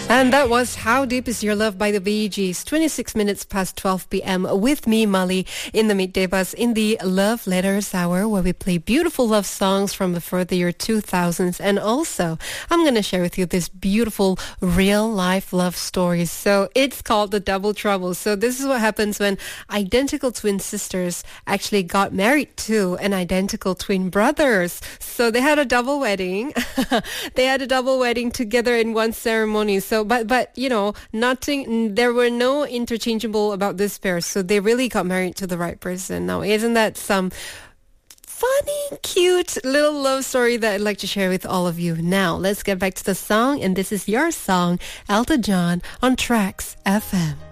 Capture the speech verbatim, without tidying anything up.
And that was How Deep Is Your Love by the Bee Gees, twenty-six minutes past twelve p.m. with me, Molly, in the Midday Bus in the Love Letters Hour, where we play beautiful love songs from before the year two thousands. And also, I'm going to share with you this beautiful real-life love stories. So it's called The Double Trouble. So this is what happens when identical twin sisters actually got married to an identical twin brothers. So they had a double wedding. They had a double wedding together in one ceremony. So, but, but, you know, nothing, there were no interchangeable about this pair. So they really got married to the right person. Now, isn't that some funny, cute little love story that I'd like to share with all of you? Now, let's get back to the song. And this is your song, Elton John on Tracks F M.